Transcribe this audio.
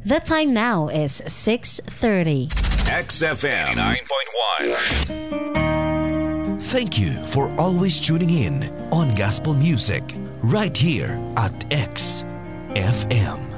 The time now is 6:30. XFM 9.1. Thank you for always tuning in on Gospel Music right here at XFM.